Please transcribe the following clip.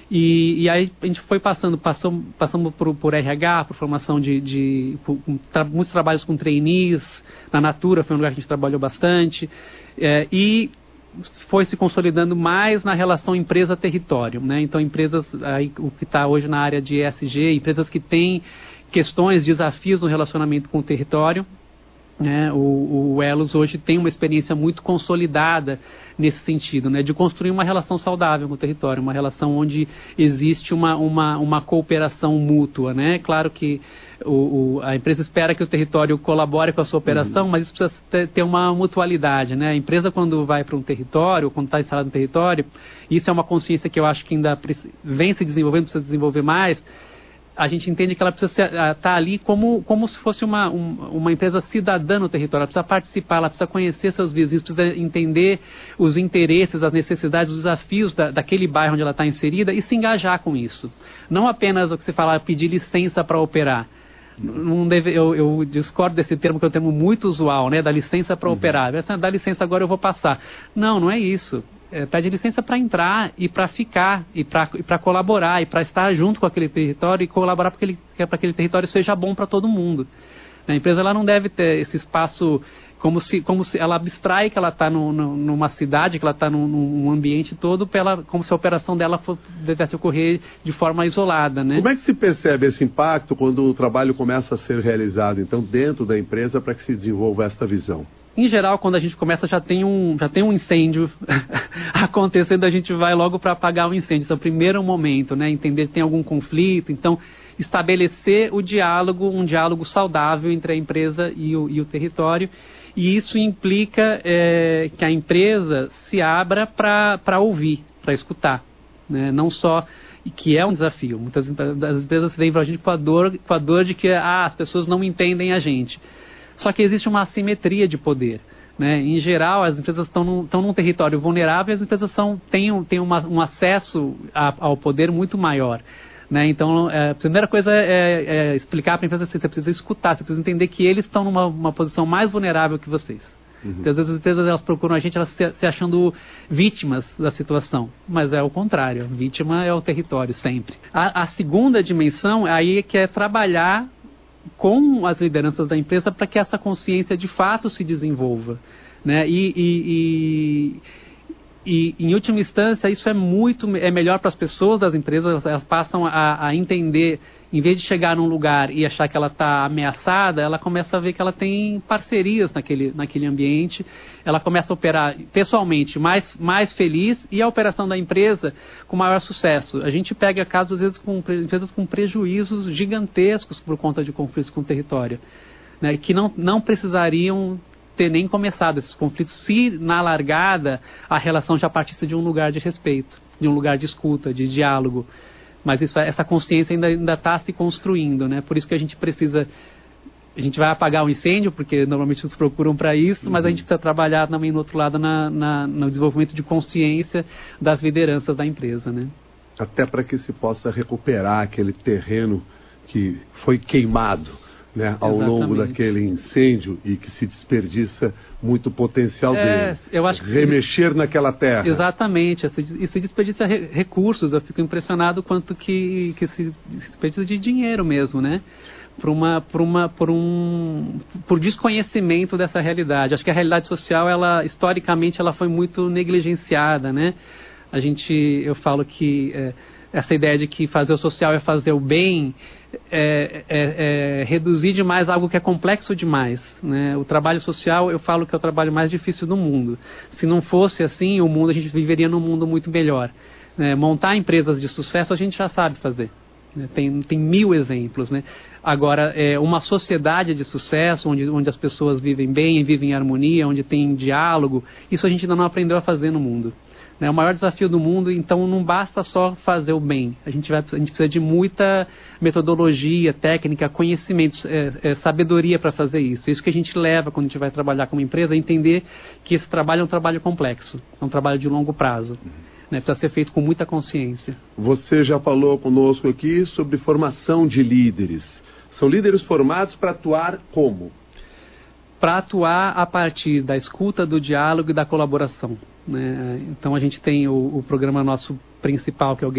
E aí a gente foi passamos por RH, por formação muitos trabalhos com trainees, na Natura foi um lugar que a gente trabalhou bastante, e foi se consolidando mais na relação empresa-território, né? Então empresas, aí, o que está hoje na área de ESG, empresas que têm questões, desafios no relacionamento com o território, né? O Elos hoje tem uma experiência muito consolidada nesse sentido, né? De construir uma relação saudável com o território, uma relação onde existe uma cooperação mútua, né? Claro que a empresa espera que o território colabore com a sua operação, mas isso precisa ter uma mutualidade, né? A empresa, quando vai para um território, quando está instalada no território, isso é uma consciência que eu acho que ainda vem se desenvolvendo, precisa desenvolver mais. A gente entende que ela precisa estar ali como se fosse uma empresa cidadã no território. Ela precisa participar, ela precisa conhecer seus vizinhos, precisa entender os interesses, as necessidades, os desafios daquele bairro onde ela está inserida e se engajar com isso. Não apenas o que se fala, pedir licença para operar. Eu discordo desse termo, que é um termo muito usual, né? Da licença para operar. Dá licença, agora eu vou passar. Não é isso. Pede licença para entrar e para ficar, e para colaborar, e para estar junto com aquele território e colaborar para que aquele território seja bom para todo mundo. A empresa, ela não deve ter esse espaço como se ela abstrai que ela está numa cidade, que ela está num ambiente todo, como se a operação dela devesse ocorrer de forma isolada, né? Como é que se percebe esse impacto quando o trabalho começa a ser realizado, então, dentro da empresa, para que se desenvolva esta visão? Em geral, quando a gente começa, já tem um incêndio acontecendo, a gente vai logo para apagar o incêndio. Esse é o primeiro momento, né? Entender se tem algum conflito. Então, estabelecer um diálogo saudável entre a empresa e o território. E isso implica que a empresa se abra para ouvir, para escutar, né? Não só, que é um desafio. Muitas das empresas vêm para a gente com a dor de que as pessoas não entendem a gente. Só que existe uma assimetria de poder, né? Em geral, as empresas estão num território vulnerável e as empresas têm um acesso ao poder muito maior, né? Então, a primeira coisa é explicar para a empresa que você precisa escutar, você precisa entender que eles estão numa posição mais vulnerável que vocês. Porque às vezes as empresas, elas procuram a gente, elas se achando vítimas da situação, mas é o contrário, a vítima é o território sempre. A segunda dimensão aí que é trabalhar com as lideranças da empresa para que essa consciência de fato se desenvolva, né? E em última instância, isso é melhor para as pessoas das empresas. Elas passam a entender, em vez de chegar num lugar e achar que ela está ameaçada, ela começa a ver que ela tem parcerias naquele ambiente, ela começa a operar pessoalmente mais feliz e a operação da empresa com maior sucesso. A gente pega casos, às vezes, com empresas com prejuízos gigantescos por conta de conflitos com o território, né, que não precisariam ter nem começado esses conflitos se, na largada, a relação já partisse de um lugar de respeito, de um lugar de escuta, de diálogo. Mas essa consciência ainda está se construindo, né? Por isso que a gente vai apagar o incêndio, porque normalmente nos procuram para isso, mas a gente precisa trabalhar também no outro lado no desenvolvimento de consciência das lideranças da empresa, né? Até para que se possa recuperar aquele terreno que foi queimado, né, ao longo daquele incêndio e que se desperdiça muito potencial dele. Eu acho que remexer naquela terra. Exatamente. E se desperdiça recursos. Eu fico impressionado quanto que se desperdiça de dinheiro mesmo, né? Por desconhecimento dessa realidade. Acho que a realidade social, historicamente, ela foi muito negligenciada, né? Eu falo que essa ideia de que fazer o social é fazer o bem reduzir demais algo que é complexo demais, né? O trabalho social, eu falo que é o trabalho mais difícil do mundo. Se não fosse assim, a gente viveria num mundo muito melhor, né? Montar empresas de sucesso a gente já sabe fazer, né? Tem 1000 exemplos, né? Agora, uma sociedade de sucesso, onde as pessoas vivem bem, vivem em harmonia, onde tem diálogo, isso a gente ainda não aprendeu a fazer no mundo. É o maior desafio do mundo, então não basta só fazer o bem. A gente precisa de muita metodologia, técnica, conhecimentos, sabedoria para fazer isso. Isso que a gente leva quando a gente vai trabalhar com uma empresa, é entender que esse trabalho é um trabalho complexo, é um trabalho de longo prazo. Né? Precisa ser feito com muita consciência. Você já falou conosco aqui sobre formação de líderes. São líderes formados para atuar como? Para atuar a partir da escuta, do diálogo e da colaboração, né? Então a gente tem o programa nosso principal, que é o